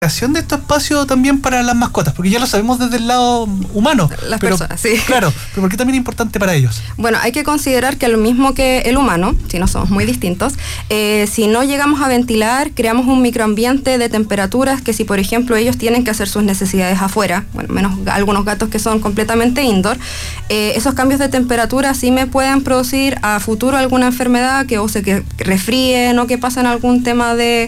de estos espacios también para las mascotas, porque ya lo sabemos desde el lado humano. Las personas, sí. Claro, pero ¿por qué también es importante para ellos? Bueno, hay que considerar que lo mismo que el humano, si no somos muy distintos, si no llegamos a ventilar, creamos un microambiente de temperaturas que si, por ejemplo, ellos tienen que hacer sus necesidades afuera, bueno, menos algunos gatos que son completamente indoor, esos cambios de temperatura sí me pueden producir a futuro alguna enfermedad que resfríen o que pasen algún tema de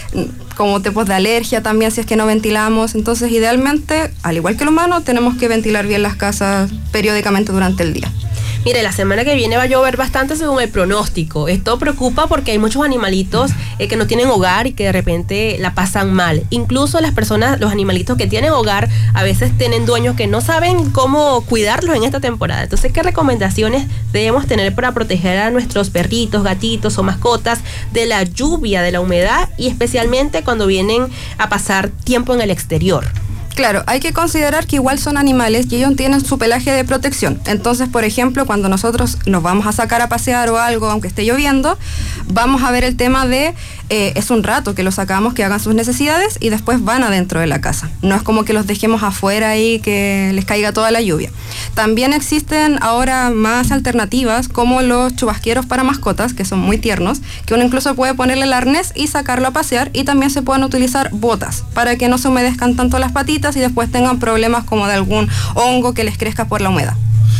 como tipos de alergia también si es que no ventilamos. Entonces, idealmente, al igual que el humano, tenemos que ventilar bien las casas periódicamente durante el día. Mire, la semana que viene va a llover bastante según el pronóstico. Esto preocupa porque hay muchos animalitos que no tienen hogar y que de repente la pasan mal. Incluso las personas, los animalitos que tienen hogar, a veces tienen dueños que no saben cómo cuidarlos en esta temporada. Entonces, ¿qué recomendaciones debemos tener para proteger a nuestros perritos, gatitos o mascotas de la lluvia, de la humedad y especialmente cuando vienen a pasar tiempo en el exterior? Claro, hay que considerar que igual son animales y ellos tienen su pelaje de protección. Entonces, por ejemplo, cuando nosotros nos vamos a sacar a pasear o algo, aunque esté lloviendo, vamos a ver el tema de, es un rato que los sacamos, que hagan sus necesidades y después van adentro de la casa. No es como que los dejemos afuera y que les caiga toda la lluvia. También existen ahora más alternativas como los chubasqueros para mascotas, que son muy tiernos, que uno incluso puede ponerle el arnés y sacarlo a pasear, y también se pueden utilizar botas para que no se humedezcan tanto las patitas y después tengan problemas como de algún hongo que les crezca por la humedad.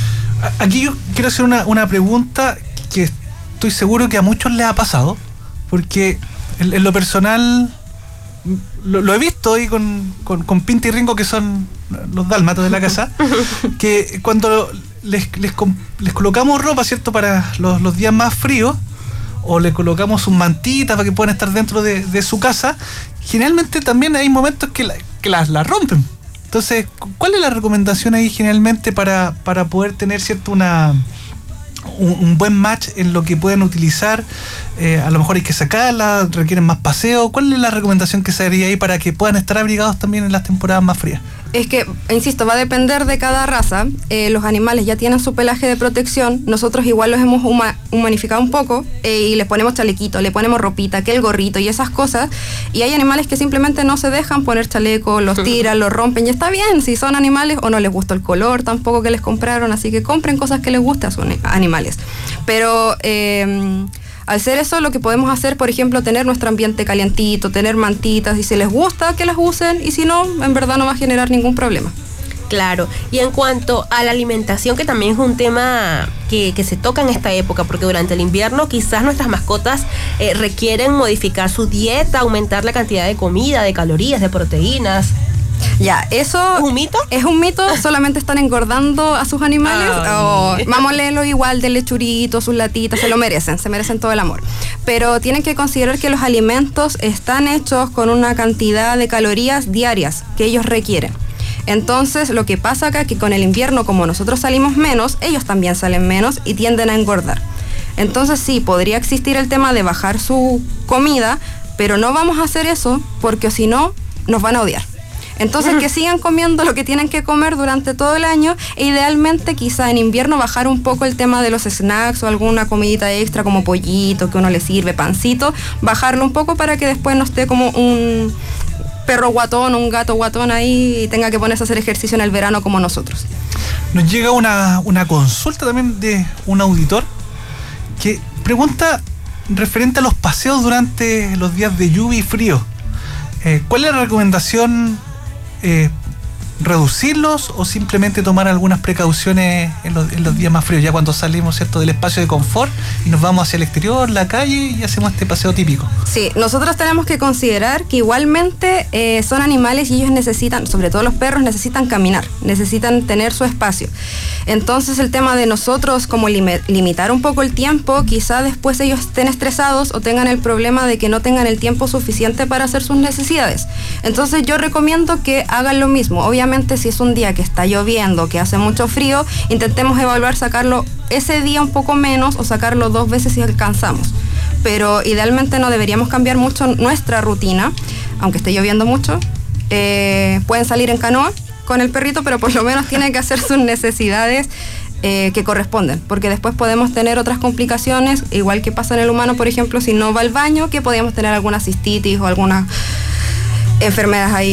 Aquí yo quiero hacer una pregunta que estoy seguro que a muchos les ha pasado, porque en lo personal lo he visto ahí con Pinta y Ringo, que son los dálmatas de la casa, que cuando les colocamos ropa, ¿cierto?, para los días más fríos, o le colocamos sus mantitas para que puedan estar dentro de su casa, generalmente también hay momentos que la rompen. Entonces, ¿cuál es la recomendación ahí generalmente para poder tener, ¿cierto?, un buen match en lo que pueden utilizar? A lo mejor hay que sacarla, requieren más paseo. ¿Cuál es la recomendación que se haría ahí para que puedan estar abrigados también en las temporadas más frías? Es que, insisto, va a depender de cada raza. Los animales ya tienen su pelaje de protección. Nosotros igual los hemos humanificado un poco y les ponemos chalequito, le ponemos ropita, que el gorrito y esas cosas. Y hay animales que simplemente no se dejan poner chaleco, los tiran, los rompen. Y está bien si son animales o no les gusta el color tampoco que les compraron. Así que compren cosas que les gustan a sus animales. Pero al ser eso, lo que podemos hacer, por ejemplo, tener nuestro ambiente calientito, tener mantitas, y si les gusta, que las usen, y si no, en verdad no va a generar ningún problema. Claro, y en cuanto a la alimentación, que también es un tema que se toca en esta época, porque durante el invierno quizás nuestras mascotas requieren modificar su dieta, aumentar la cantidad de comida, de calorías, de proteínas. Ya, eso... ¿Es un mito? Es un mito, solamente están engordando a sus animales. Vamos a leerlo igual, de lechuritos, sus latitas, se merecen todo el amor. Pero tienen que considerar que los alimentos están hechos con una cantidad de calorías diarias que ellos requieren. Entonces, lo que pasa acá es que con el invierno, como nosotros salimos menos, ellos también salen menos y tienden a engordar. Entonces, sí, podría existir el tema de bajar su comida, pero no vamos a hacer eso porque si no, nos van a odiar. Entonces, que sigan comiendo lo que tienen que comer durante todo el año, e idealmente quizá en invierno bajar un poco el tema de los snacks o alguna comidita extra como pollito que uno le sirve, pancito, bajarlo un poco para que después no esté como un perro guatón, un gato guatón ahí y tenga que ponerse a hacer ejercicio en el verano como nosotros. Nos llega una consulta también de un auditor que pregunta referente a los paseos durante los días de lluvia y frío. ¿Cuál es la recomendación? ¿Reducirlos o simplemente tomar algunas precauciones en los días más fríos, ya cuando salimos, ¿cierto?, del espacio de confort y nos vamos hacia el exterior, la calle, y hacemos este paseo típico? Sí, nosotros tenemos que considerar que igualmente son animales y ellos necesitan, sobre todo los perros, necesitan caminar, necesitan tener su espacio. Entonces el tema de nosotros como limitar un poco el tiempo, quizá después ellos estén estresados o tengan el problema de que no tengan el tiempo suficiente para hacer sus necesidades. Entonces yo recomiendo que hagan lo mismo. Obviamente, si es un día que está lloviendo, que hace mucho frío, intentemos evaluar sacarlo ese día un poco menos o sacarlo 2 veces si alcanzamos. Pero idealmente no deberíamos cambiar mucho nuestra rutina, aunque esté lloviendo mucho. Pueden salir en canoa con el perrito, pero por lo menos tienen que hacer sus necesidades que corresponden, porque después podemos tener otras complicaciones, igual que pasa en el humano, por ejemplo, si no va al baño, que podríamos tener alguna cistitis o alguna enfermedades ahí